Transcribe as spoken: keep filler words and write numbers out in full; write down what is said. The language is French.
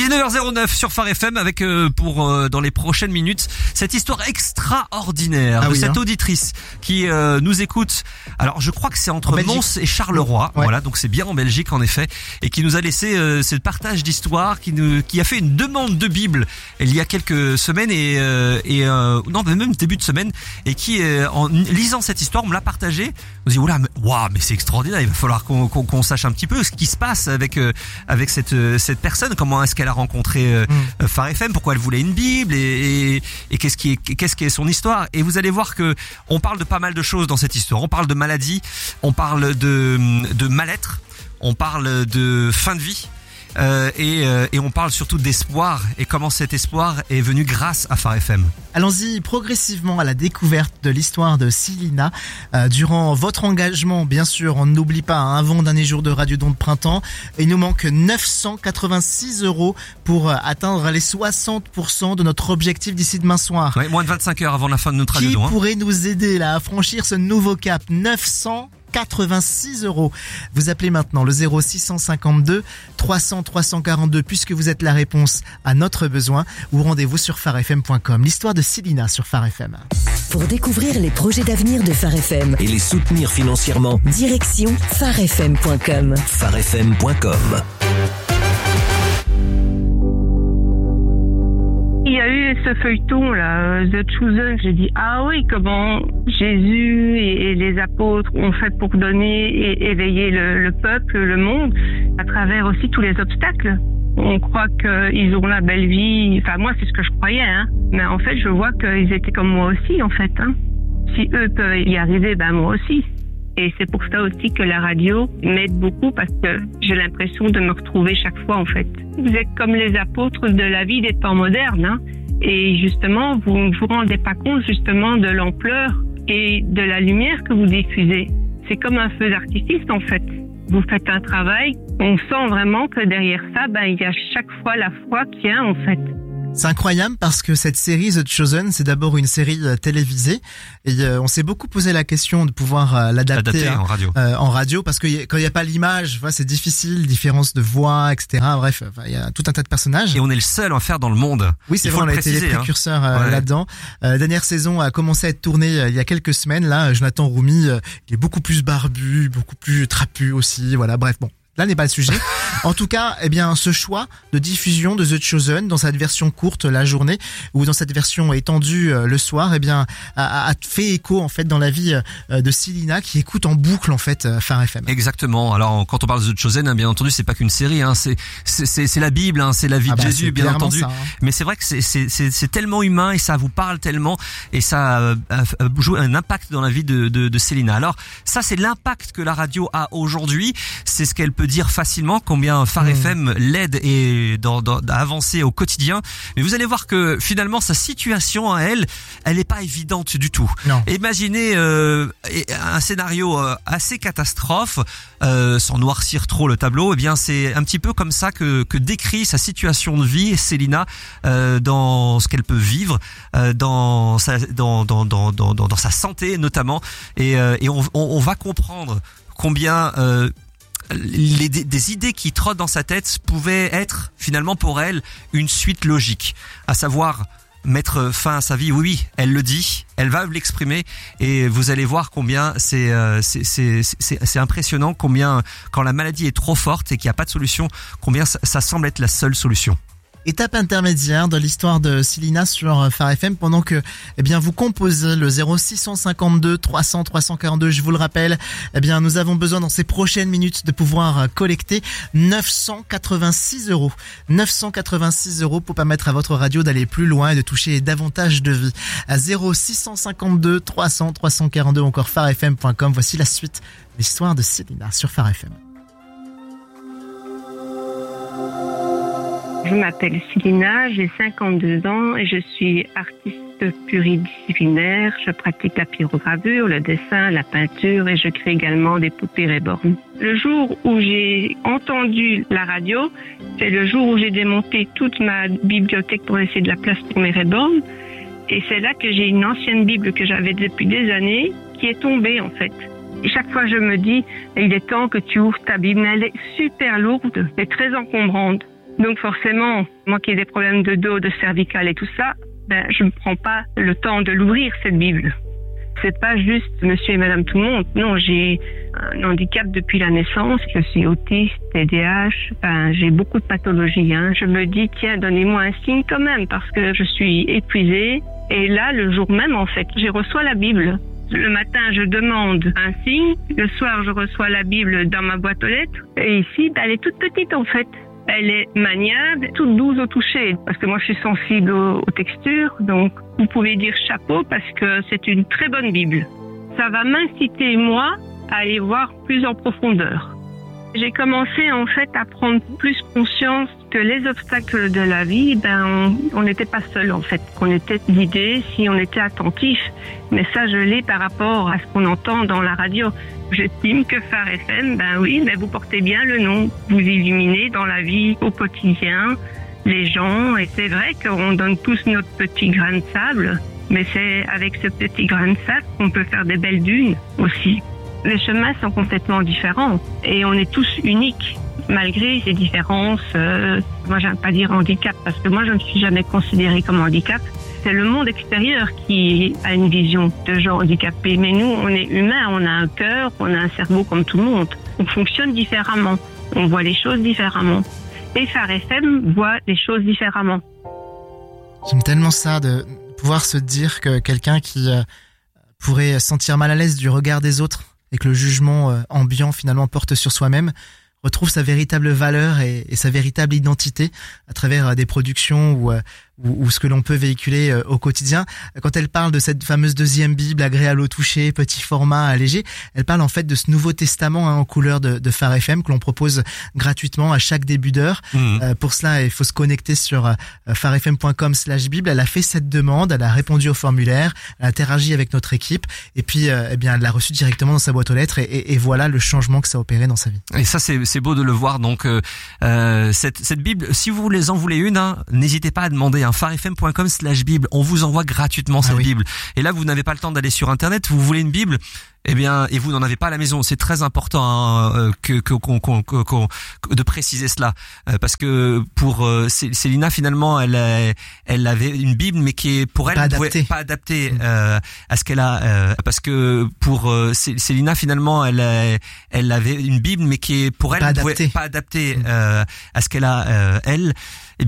dix-neuf heures zéro neuf sur Phare F M avec euh, pour euh, dans les prochaines minutes cette histoire extraordinaire ah de oui, cette hein. auditrice qui euh, nous écoute. Alors je crois que c'est entre Mons et Charleroi, ouais. Voilà, donc c'est bien en Belgique en effet, et qui nous a laissé euh, ce partage d'histoire, qui nous qui a fait une demande de Bible il y a quelques semaines et euh, et euh, non même début de semaine, et qui euh, en lisant cette histoire on me l'a partagée. On se dit oula, mais waouh, mais c'est extraordinaire, il va falloir qu'on qu'on, qu'on sache un petit peu ce qui se passe avec euh, avec cette cette personne, comment est-ce qu'elle a rencontré euh, mm. Phare F M, pourquoi elle voulait une Bible et, et, et qu'est-ce qui est qu'est-ce qui est son histoire. Et vous allez voir que on parle de pas mal de choses dans cette histoire. On parle de maladie, on parle de de mal-être, on parle de fin de vie. Euh, et, euh, et on parle surtout d'espoir et comment cet espoir est venu grâce à Phare F M. Allons-y progressivement à la découverte de l'histoire de Célina. Euh, durant votre engagement, bien sûr, on n'oublie pas, un avant-dernier jour de Radio Don de Printemps. Il nous manque neuf cent quatre-vingt-six euros pour atteindre les soixante pour cent de notre objectif d'ici demain soir. Ouais, moins de vingt-cinq heures avant la fin de notre Radio Don. Qui pourrait nous aider là à franchir ce nouveau cap? neuf cent quatre-vingt-six euros. Vous appelez maintenant le zéro six cent cinquante-deux trois cents trois cent quarante-deux puisque vous êtes la réponse à notre besoin, ou rendez-vous sur phare f m point com. L'histoire de Célina sur Phare F M. Pour découvrir les projets d'avenir de Phare F M et les soutenir financièrement, direction phare f m point com. phare f m point com. Il y a eu ce feuilleton là, The Chosen. J'ai dit ah oui, comment Jésus et, et les apôtres ont fait pour donner et éveiller le, le peuple, le monde, à travers aussi tous les obstacles. On croit qu'ils ont la belle vie. Enfin moi c'est ce que je croyais, hein. Mais en fait je vois qu'ils étaient comme moi aussi en fait. Hein. Si eux peuvent y arriver, ben moi aussi. Et c'est pour ça aussi que la radio m'aide beaucoup, parce que j'ai l'impression de me retrouver chaque fois en fait. Vous êtes comme les apôtres de la vie des temps modernes, hein. Et justement, vous ne vous rendez pas compte justement de l'ampleur et de la lumière que vous diffusez. C'est comme un feu d'artifice en fait. Vous faites un travail, on sent vraiment que derrière ça, ben il y a chaque fois la foi qu'il y a en fait. C'est incroyable parce que cette série The Chosen, c'est d'abord une série euh, télévisée, et euh, on s'est beaucoup posé la question de pouvoir euh, l'adapter en radio. Euh, en radio, parce que y a, quand il n'y a pas l'image, voilà, c'est difficile, différence de voix, et cetera. Bref, il y a tout un tas de personnages. Et on est le seul à en faire dans le monde. Oui, c'est vrai, on a été les précurseurs hein. euh, ouais. là-dedans. Euh, la dernière saison a commencé à être tournée euh, il y a quelques semaines. Là, Jonathan Roumi, euh, il est beaucoup plus barbu, beaucoup plus trapu aussi. Voilà, bref, bon. Là n'est pas le sujet. En tout cas, eh bien, ce choix de diffusion de The Chosen dans cette version courte la journée, ou dans cette version étendue euh, le soir, eh bien, a, a fait écho en fait dans la vie euh, de Célina, qui écoute en boucle en fait euh, Phare F M. Exactement. Alors quand on parle de The Chosen, hein, bien entendu, c'est pas qu'une série, hein, c'est c'est c'est, c'est la Bible, hein, c'est la vie ah bah, de Jésus, bien entendu. Ça, hein. Mais c'est vrai que c'est c'est c'est c'est tellement humain et ça vous parle tellement, et ça euh, joue un impact dans la vie de de, de Célina. Alors ça, c'est l'impact que la radio a aujourd'hui. C'est ce qu'elle peut dire facilement, combien Phare mmh. F M l'aide et dans, dans, à avancer au quotidien. Mais vous allez voir que finalement sa situation à elle, elle est pas évidente du tout. Non. Imaginez euh, un scénario euh, assez catastrophe, euh, sans noircir trop le tableau. Eh bien, c'est un petit peu comme ça que, que décrit sa situation de vie Célina, euh, dans ce qu'elle peut vivre, euh, dans sa dans dans dans dans dans sa santé notamment. Et, euh, et on, on on va comprendre combien euh, Les, des, des idées qui trottent dans sa tête pouvaient être finalement pour elle une suite logique, à savoir mettre fin à sa vie. Oui, oui, elle le dit, elle va l'exprimer, et vous allez voir combien c'est euh, c'est, c'est c'est c'est impressionnant, combien quand la maladie est trop forte et qu'il n'y a pas de solution, combien ça, ça semble être la seule solution. Étape intermédiaire de l'histoire de Célina sur Phare F M, pendant que eh bien vous composez le zéro six cent cinquante-deux trois cents trois cent quarante-deux. Je vous le rappelle, eh bien nous avons besoin dans ces prochaines minutes de pouvoir collecter neuf cent quatre-vingt-six euros. neuf cent quatre-vingt-six euros pour permettre à votre radio d'aller plus loin et de toucher davantage de vie. À zéro six cent cinquante-deux trois cents trois cent quarante-deux, encore phare f m point com. Voici la suite de l'histoire de Célina sur Phare F M. Je m'appelle Célina, j'ai cinquante-deux ans et je suis artiste pluridisciplinaire. Je pratique la pyrogravure, le dessin, la peinture, et je crée également des poupées reborn. Le jour où j'ai entendu la radio, c'est le jour où j'ai démonté toute ma bibliothèque pour laisser de la place pour mes reborn. Et c'est là que j'ai une ancienne Bible que j'avais depuis des années qui est tombée en fait. Et chaque fois je me dis, il est temps que tu ouvres ta Bible, mais elle est super lourde et très encombrante. Donc forcément, moi qui ai des problèmes de dos, de cervical et tout ça, ben je ne prends pas le temps de l'ouvrir, cette Bible. C'est pas juste monsieur et madame tout le monde. Non, j'ai un handicap depuis la naissance. Je suis autiste, T D A H. Enfin, j'ai beaucoup de pathologies. Hein. Je me dis, tiens, donnez-moi un signe quand même parce que je suis épuisée. Et là, le jour même, en fait, je reçois la Bible. Le matin, je demande un signe. Le soir, je reçois la Bible dans ma boîte aux lettres. Et ici, ben, elle est toute petite, en fait. Elle est maniable, toute douce au toucher, parce que moi je suis sensible aux, aux textures, donc vous pouvez dire chapeau parce que c'est une très bonne Bible. Ça va m'inciter, moi, à aller voir plus en profondeur. J'ai commencé en fait à prendre plus conscience que les obstacles de la vie, ben on n'était pas seul en fait, qu'on était guidé si on était attentif. Mais ça je l'ai par rapport à ce qu'on entend dans la radio. J'estime que Phare F M, ben oui, mais vous portez bien le nom. Vous illuminez dans la vie au quotidien les gens et c'est vrai qu'on donne tous notre petit grain de sable, mais c'est avec ce petit grain de sable qu'on peut faire des belles dunes aussi. Les chemins sont complètement différents et on est tous uniques malgré ces différences. Euh, moi, j'aime pas dire handicap parce que moi, je ne me suis jamais considérée comme handicap. C'est le monde extérieur qui a une vision de gens handicapés. Mais nous, on est humains, on a un cœur, on a un cerveau comme tout le monde. On fonctionne différemment, on voit les choses différemment. Et Phare F M voit les choses différemment. J'aime tellement ça de pouvoir se dire que quelqu'un qui euh, pourrait se sentir mal à l'aise du regard des autres et que le jugement euh, ambiant finalement porte sur soi-même, retrouve sa véritable valeur et, et sa véritable identité à travers euh, des productions ou, euh, ou, ou ce que l'on peut véhiculer euh, au quotidien. Quand elle parle de cette fameuse deuxième Bible, agréable au toucher, petit format, allégé, elle parle en fait de ce Nouveau Testament hein, en couleur de, de Phare F M que l'on propose gratuitement à chaque début d'heure. Mmh. Euh, pour cela, il faut se connecter sur euh, pharefm.com slash Bible. Elle a fait cette demande, elle a répondu au formulaire, elle a interagi avec notre équipe et puis euh, eh bien elle l'a reçu directement dans sa boîte aux lettres et, et, et voilà le changement que ça a opéré dans sa vie. Et ça c'est c'est beau de le voir. Donc euh, euh, cette cette Bible, si vous les en voulez une, hein, n'hésitez pas à demander. Hein, pharefm.com slash Bible, on vous envoie gratuitement cette ah oui. Bible. Et là, vous n'avez pas le temps d'aller sur Internet, vous voulez une Bible, eh bien, et vous n'en avez pas à la maison. C'est très important hein, que, que qu'on, qu'on, qu'on, de préciser cela, euh, parce que pour euh, Célina finalement, elle, elle avait une Bible, mais qui est pour elle pas pouvait, adaptée, pas adaptée euh, à ce qu'elle a, euh, parce que pour euh, Célina finalement, elle, elle avait une Bible, mais qui est pour elle pas pouvait, adaptée, pas adaptée euh, à ce qu'elle a euh, elle. Eh bien,